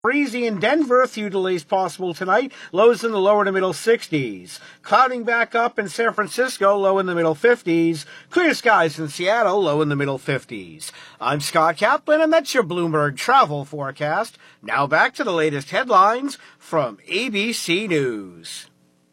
Breezy in Denver, a few delays possible tonight. Lows in the lower to middle 60s. Clouding back up in San Francisco, low in the middle 50s. Clear skies in Seattle, low in the middle 50s. I'm Scott Kaplan, and that's your Bloomberg travel forecast. Now back to the latest headlines from ABC News.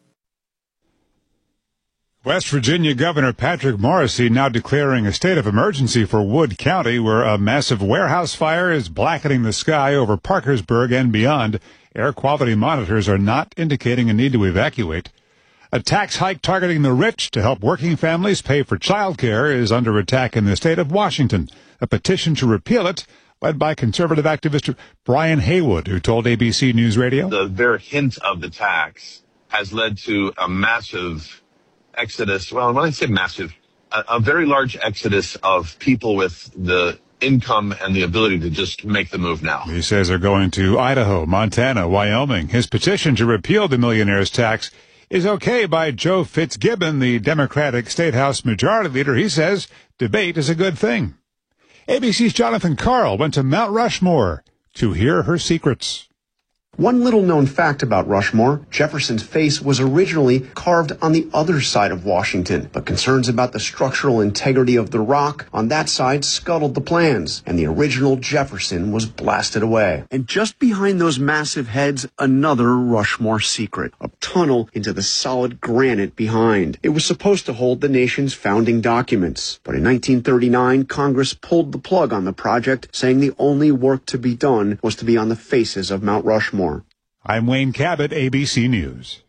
West Virginia Governor Patrick Morrisey now declaring a state of emergency for Wood County, where a massive warehouse fire is blackening the sky over Parkersburg and beyond. Air quality monitors are not indicating a need to evacuate. A tax hike targeting the rich to help working families pay for childcare is under attack in the state of Washington. A petition to repeal it, led by conservative activist Brian Haywood, who told ABC News Radio. The very hint of the tax has led to a massive exodus. Well, when I say massive, a very large exodus of people with the income and the ability to just make the move now. He says they're going to Idaho, Montana, Wyoming. His petition to repeal the millionaire's tax is okay by Joe Fitzgibbon, the Democratic State House Majority Leader. He says debate is a good thing. ABC's Jonathan Karl went to Mount Rushmore to hear her secrets. One little-known fact about Rushmore, Jefferson's face was originally carved on the other side of Washington, but concerns about the structural integrity of the rock on that side scuttled the plans, and the original Jefferson was blasted away. And just behind those massive heads, another Rushmore secret, a tunnel into the solid granite behind. It was supposed to hold the nation's founding documents, but in 1939, Congress pulled the plug on the project, saying the only work to be done was to be on the faces of Mount Rushmore. I'm Wayne Cabot, ABC News.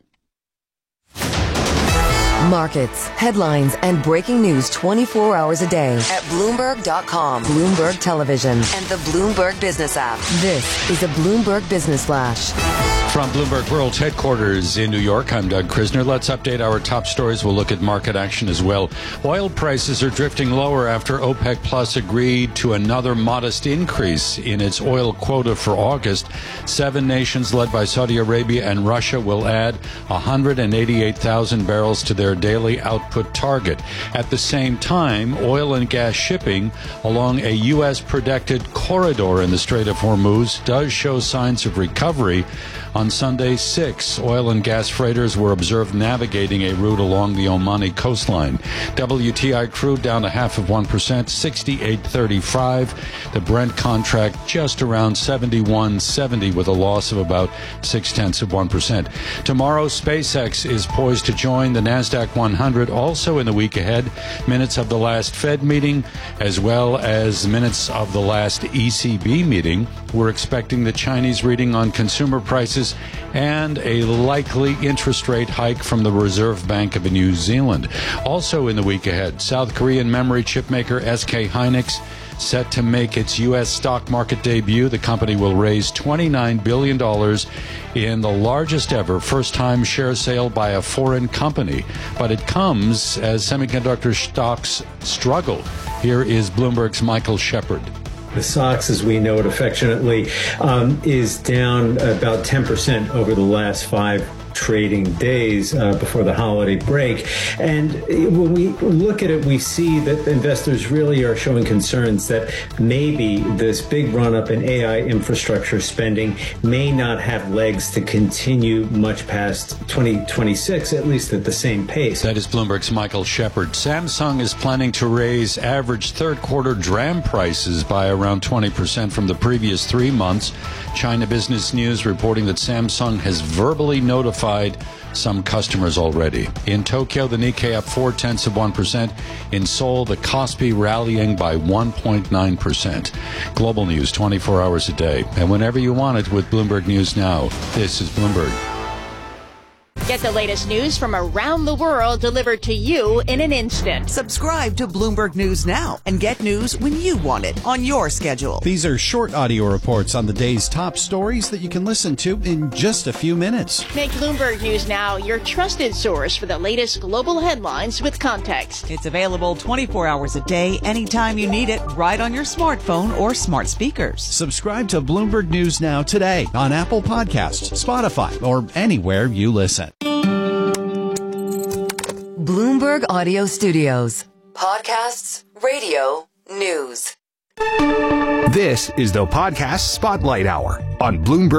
Markets, headlines, and breaking news 24 hours a day at Bloomberg.com, Bloomberg Television, and the Bloomberg Business app. This is a Bloomberg Business Flash. From Bloomberg World Headquarters in New York, I'm Doug Krisner. Let's update our top stories. We'll look at market action as well. Oil prices are drifting lower after OPEC Plus agreed to another modest increase in its oil quota for August. 7 nations led by Saudi Arabia and Russia will add 188,000 barrels to their daily output target. At the same time, oil and gas shipping along a U.S. protected corridor in the Strait of Hormuz does show signs of recovery. On Sunday, 6 oil and gas freighters were observed navigating a route along the Omani coastline. WTI crude down 0.5%, 68.35. The Brent contract just around 71.70 with a loss of about 0.6%. Tomorrow, SpaceX is poised to join the NASDAQ 100. Also in the week ahead, minutes of the last Fed meeting as well as minutes of the last ECB meeting. We're expecting the Chinese reading on consumer prices and a likely interest rate hike from the Reserve Bank of New Zealand. Also in the week ahead, South Korean memory chip maker SK Hynix set to make its U.S. stock market debut. The company will raise $29 billion in the largest ever first-time share sale by a foreign company. But it comes as semiconductor stocks struggle. Here is Bloomberg's Michael Shepard. The SOX, as we know it affectionately, is down about 10% over the last 5 trading days before the holiday break. And when we look at it, we see that investors really are showing concerns that maybe this big run-up in AI infrastructure spending may not have legs to continue much past 2026, at least at the same pace. That is Bloomberg's Michael Shepard. Samsung is planning to raise average third-quarter DRAM prices by around 20% from the previous 3 months. China Business News reporting that Samsung has verbally notified some customers already. In Tokyo, the Nikkei up 0.4%. In Seoul, the Kospi rallying by 1.9%. Global news 24 hours a day. And whenever you want it with Bloomberg News Now. This is Bloomberg. Get the latest news from around the world delivered to you in an instant. Subscribe to Bloomberg News Now and get news when you want it on your schedule. These are short audio reports on the day's top stories that you can listen to in just a few minutes. Make Bloomberg News Now your trusted source for the latest global headlines with context. It's available 24 hours a day, anytime you need it, right on your smartphone or smart speakers. Subscribe to Bloomberg News Now today on Apple Podcasts, Spotify, or anywhere you listen. Bloomberg Audio Studios. Podcasts, radio, news. This is the Podcast Spotlight Hour on Bloomberg.